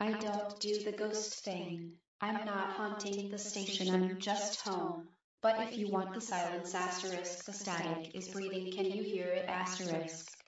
I don't do the ghost thing. I'm not haunting the station, I'm just home. But if you want the silence, asterisk, the static is breathing, can you hear it, asterisk?